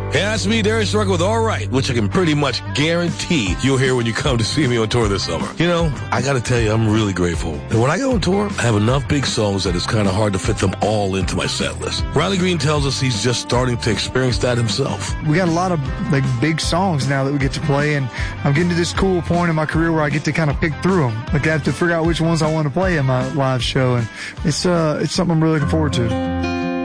Hey, that's me, Darius Rucker with All Right, which I can pretty much guarantee you'll hear when you come to see me on tour this summer. You know, I gotta tell you, I'm really grateful. And when I go on tour, I have enough big songs that it's kind of hard to fit them all into my set list. Riley Green tells us he's just starting to experience that himself. We got a lot of big songs now that we get to play, and I'm getting to this cool point in my career where I get to kind of pick through them. I have to figure out which ones I want to play in my live show, and it's something I'm really looking forward to.